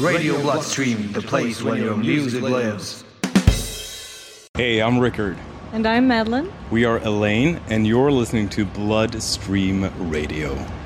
Radio Bloodstream, the place where your music lives. Hey, I'm Rickard. And I'm Madeline. We are Elaine, and you're listening to Bloodstream Radio.